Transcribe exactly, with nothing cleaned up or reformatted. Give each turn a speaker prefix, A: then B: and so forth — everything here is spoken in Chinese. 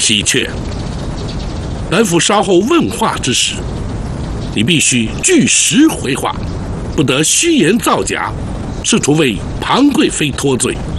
A: 的确，本府稍后问话之时，你必须据实回话，不得虚言造假，试图为庞贵妃脱罪。